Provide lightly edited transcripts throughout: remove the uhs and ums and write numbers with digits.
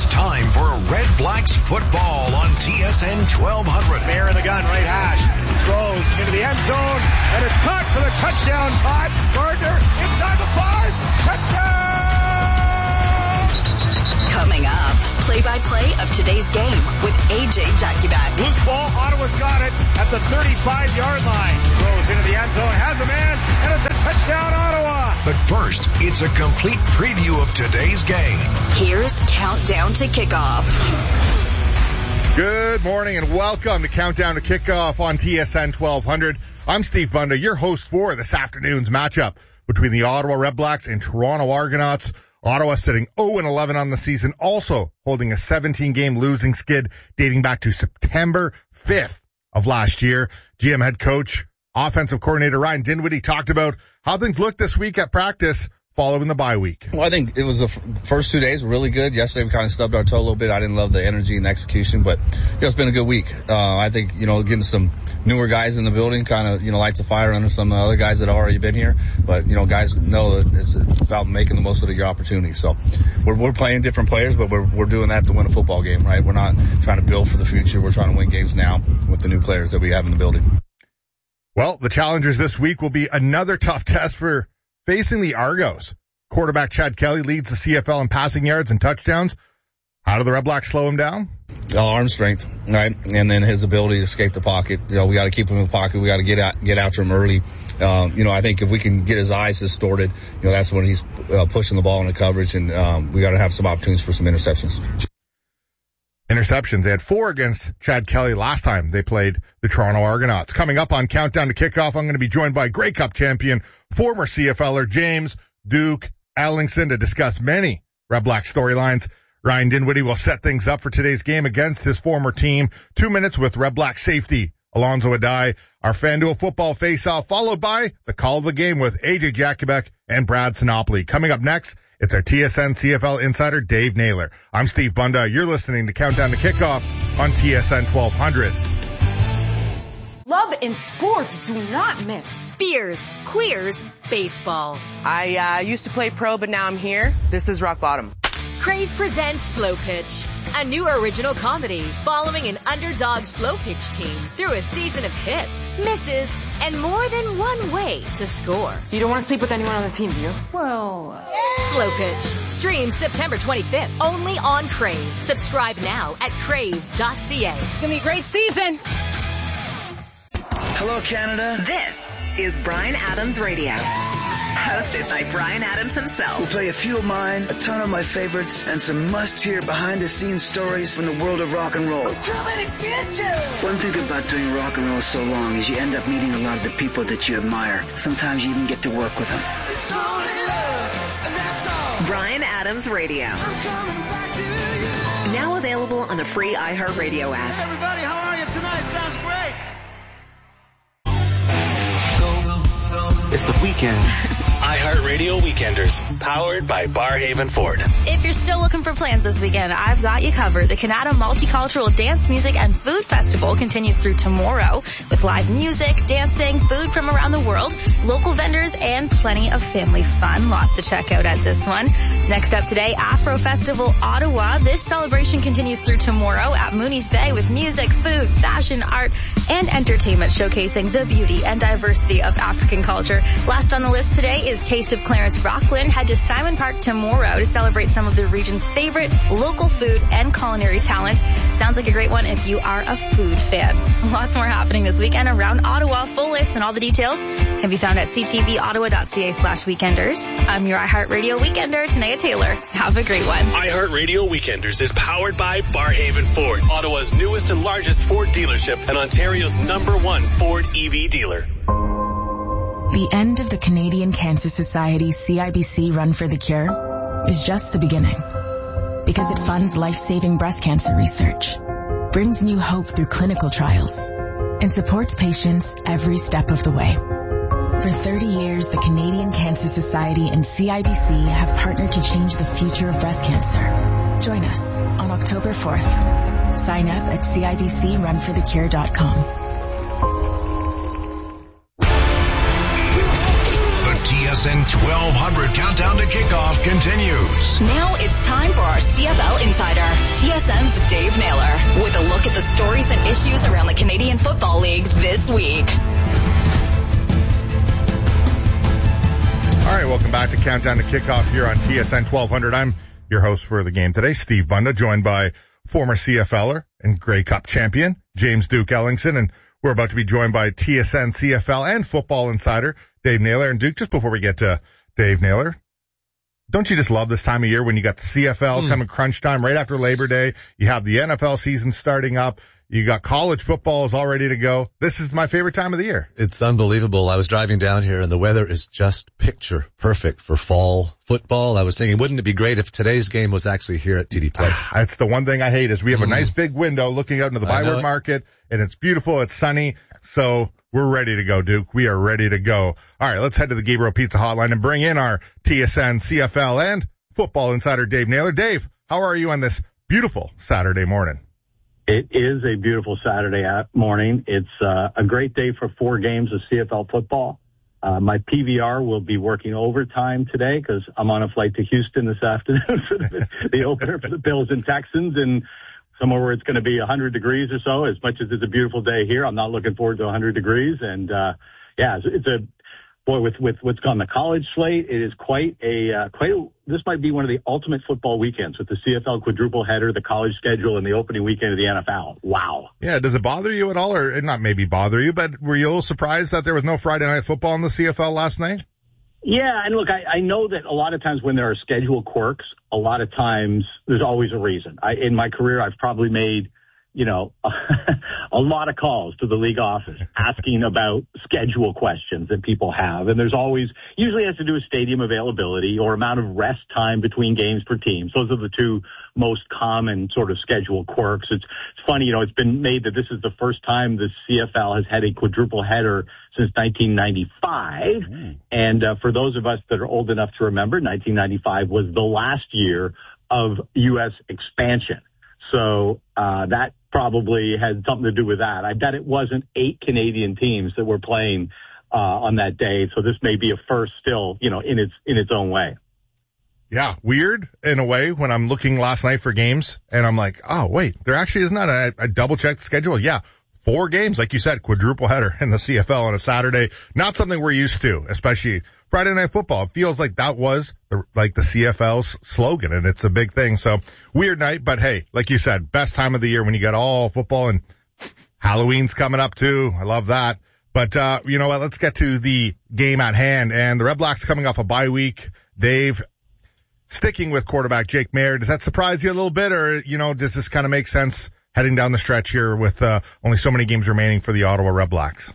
time for Red Blacks football on TSN 1200. Mayer in the gun, right hash. Throws into the end zone, and it's caught for the touchdown. 5. Gardner inside the 5. Touchdown! Coming up, play-by-play of today's game with AJ Jackieback. Loose ball, Ottawa's got it at the 35-yard line. Throws into the end zone, has a man, and it's a touchdown, Ottawa. But first, it's a complete preview of today's game. Here's Countdown to Kickoff. Good morning and welcome to Countdown to Kickoff on TSN 1200. I'm Steve Bunda, your host for this afternoon's matchup between the Ottawa Red Blacks and Toronto Argonauts. Ottawa sitting 0-11 on the season, also holding a 17-game losing skid dating back to September 5th of last year. GM head coach, offensive coordinator Ryan Dinwiddie talked about how things looked this week at practice following the bye week. Well, I think it was the first 2 days were really good. Yesterday we kind of stubbed our toe a little bit. I didn't love the energy and the execution, but it's been a good week. I think, getting some newer guys in the building kind of, lights a fire under some other guys that have already been here. But, guys know that it's about making the most of your opportunity. So we're playing different players, but we're doing that to win a football game, right? We're not trying to build for the future. We're trying to win games now with the new players that we have in the building. Well, the challengers this week will be another tough test for facing the Argos. Quarterback Chad Kelly leads the CFL in passing yards and touchdowns. How do the Red Blacks slow him down? Arm strength, right? And then his ability to escape the pocket. We got to keep him in the pocket. We got to get after him early. I think if we can get his eyes distorted, that's when he's pushing the ball into coverage, and we got to have some opportunities for some interceptions. Interceptions. They had 4 against Chad Kelly last time they played the Toronto Argonauts. Coming up on Countdown to Kickoff, I'm going to be joined by Grey Cup champion, former CFLer James Duke Ellingson to discuss many Red Black storylines. Ryan Dinwiddie will set things up for today's game against his former team. 2 minutes with Red Black safety Alonzo Adai, our FanDuel football face-off, followed by the call of the game with AJ Jackieback and Brad Sinopoli. Coming up next, it's our TSN CFL insider Dave Naylor. I'm Steve Bunda. You're listening to Countdown to Kickoff on TSN 1200. Love and sports do not mix. Beers, queers, baseball. I used to play pro, but now I'm here. This is rock bottom. Crave presents Slow Pitch, a new original comedy following an underdog slow pitch team through a season of hits, misses, and more than one way to score. You don't want to sleep with anyone on the team, do you? Well, Slow Pitch. Stream September 25th only on Crave. Subscribe now at crave.ca. It's going to be a great season. Hello, Canada. This is Bryan Adams Radio, hosted by Bryan Adams himself. We'll play a few of mine, a ton of my favorites, and some must-hear behind-the-scenes stories from the world of rock and roll. One thing about doing rock and roll so long is you end up meeting a lot of the people that you admire. Sometimes you even get to work with them. Bryan Adams Radio. Now available on the free iHeartRadio app. Hey, everybody, how are you tonight? Sounds great. It's the weekend. iHeartRadio Weekenders, powered by Barhaven Ford. If you're still looking for plans this weekend, I've got you covered. The Canada Multicultural Dance, Music, and Food Festival continues through tomorrow with live music, dancing, food from around the world, local vendors, and plenty of family fun. Lots to check out at this one. Next up today, Afro Festival Ottawa. This celebration continues through tomorrow at Mooney's Bay with music, food, fashion, art, and entertainment showcasing the beauty and diversity of African culture. Last on the list today is Taste of Clarence Rockland. Head to Simon Park tomorrow to celebrate some of the region's favorite local food and culinary talent. Sounds like a great one if you are a food fan. Lots more happening this weekend around Ottawa. Full list and all the details can be found at ctvottawa.ca/weekenders. I'm your iHeartRadio Weekender, Tanea Taylor. Have a great one. iHeartRadio Weekenders is powered by Barhaven Ford, Ottawa's newest and largest Ford dealership and Ontario's #1 Ford EV dealer. The end of the Canadian Cancer Society's CIBC Run for the Cure is just the beginning, because it funds life-saving breast cancer research, brings new hope through clinical trials, and supports patients every step of the way. For 30 years, the Canadian Cancer Society and CIBC have partnered to change the future of breast cancer. Join us on October 4th. Sign up at CIBCRunforthecure.com. TSN 1200 countdown to kickoff continues. Now it's time for our CFL Insider, TSN's Dave Naylor, with a look at the stories and issues around the Canadian Football League this week. All right, welcome back to Countdown to Kickoff here on TSN 1200. I'm your host for the game today, Steve Bunda, joined by former CFLer and Grey Cup champion, James Duke Ellingson, and we're about to be joined by TSN CFL and Football Insider, Dave Naylor. And Duke, just before we get to Dave Naylor, don't you just love this time of year when you got the CFL coming crunch time right after Labor Day? You have the NFL season starting up. You got college football is all ready to go. This is my favorite time of the year. It's unbelievable. I was driving down here and the weather is just picture perfect for fall football. I was thinking, wouldn't it be great if today's game was actually here at TD Place? That's the one thing I hate is we have a nice big window looking out into the Byward Market, and it's beautiful. It's sunny. So we're ready to go, Duke. We are ready to go. All right, let's head to the Gabriel Pizza Hotline and bring in our TSN, CFL, and Football Insider, Dave Naylor. Dave, how are you on this beautiful Saturday morning? It is a beautiful Saturday morning. It's a great day for 4 games of CFL football. My PVR will be working overtime today because I'm on a flight to Houston this afternoon for the opener for the Bills and Texans, and somewhere where it's going to be 100 degrees or so. As much as it's a beautiful day here, I'm not looking forward to 100 degrees. And it's a boy with what's on the college slate. It is this might be one of the ultimate football weekends with the CFL quadruple header, the college schedule, and the opening weekend of the NFL. Wow. Yeah, does it bother you at all, or not maybe bother you, but were you a little surprised that there was no Friday Night Football in the CFL last night? Yeah, and look, I know that a lot of times when there are schedule quirks, a lot of times there's always a reason. In my career, I've probably made, a lot of calls to the league office asking about schedule questions that people have. And there's usually has to do with stadium availability or amount of rest time between games per team. Those are the two most common sort of schedule quirks. It's funny, it's been made that this is the first time the CFL has had a quadruple header since 1995. And for those of us that are old enough to remember, 1995 was the last year of U.S. expansion. So that probably had something to do with that. I bet it wasn't 8 Canadian teams that were playing on that day. So this may be a first still, in its own way. Yeah, weird in a way when I'm looking last night for games and I'm like, oh, wait, there actually is not a double-checked schedule. Yeah, 4 games, like you said, quadruple header in the CFL on a Saturday. Not something we're used to, especially Friday Night Football. It feels like that was the CFL's slogan, and it's a big thing. So weird night, but hey, like you said, best time of the year when you got all football, and Halloween's coming up too. I love that. But you know what? Let's get to the game at hand. And the Red Blacks coming off a bye week. Dave, sticking with quarterback Jake Maier, does that surprise you a little bit, or does this kind of make sense heading down the stretch here with only so many games remaining for the Ottawa Red Blacks?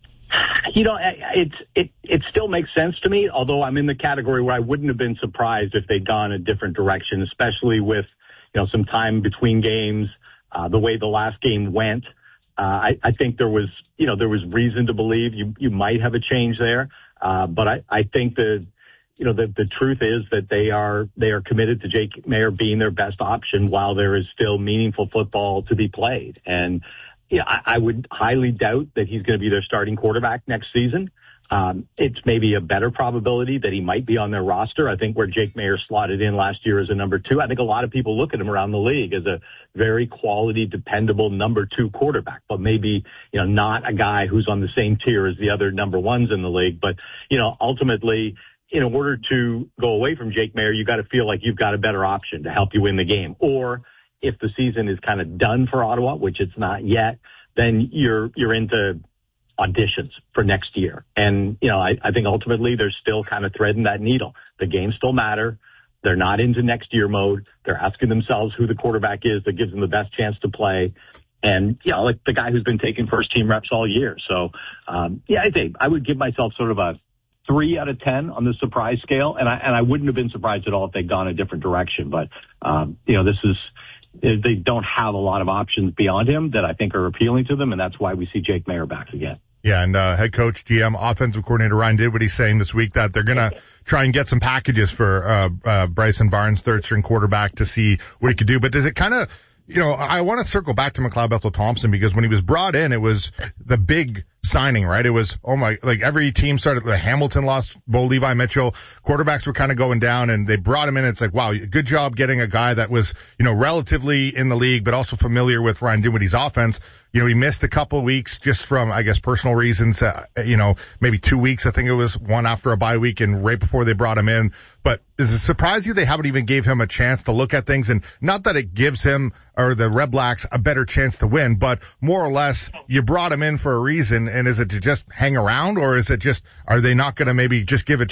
It still makes sense to me, although I'm in the category where I wouldn't have been surprised if they'd gone a different direction, especially with, some time between games, the way the last game went. I think there was reason to believe you might have a change there. But I think the truth is that they are committed to Jake Maier being their best option while there is still meaningful football to be played. And I would highly doubt that he's going to be their starting quarterback next season. It's maybe a better probability that he might be on their roster. I think where Jake Maier slotted in last year as a number 2, I think a lot of people look at him around the league as a very quality, dependable number 2 quarterback, but maybe, not a guy who's on the same tier as the other number 1s in the league. But, ultimately, in order to go away from Jake Maier, you got to feel like you've got a better option to help you win the game. Or if the season is kind of done for Ottawa, which it's not yet, then you're into auditions for next year. And, I think ultimately they're still kind of threading that needle. The games still matter. They're not into next year mode. They're asking themselves who the quarterback is that gives them the best chance to play. And, like the guy who's been taking first team reps all year. So, I think I would give myself sort of a 3 out of 10 on the surprise scale. And I wouldn't have been surprised at all if they'd gone a different direction. But, they don't have a lot of options beyond him that I think are appealing to them, and that's why we see Jake Maier back again. Yeah, and head coach, GM, offensive coordinator Ryan Dinwiddie's saying this week that they're going to try and get some packages for Bryson Barnes, third-string quarterback, to see what he could do. But does it kind of, I want to circle back to McLeod Bethel Thompson, because when he was brought in, it was the big signing, right? It was, every team started, Hamilton lost Bo Levi Mitchell, quarterbacks were kind of going down, and they brought him in. It's like, wow, good job getting a guy that was, relatively in the league, but also familiar with Ryan Dinwiddie's offense. He missed a couple of weeks just from, I guess, personal reasons, maybe 2 weeks. I think it was one after a bye week and right before they brought him in. But does it surprise you they haven't even gave him a chance to look at things? And not that it gives him or the Red Blacks a better chance to win, but more or less you brought him in for a reason. And is it to just hang around, or is it just, are they not going to maybe just give a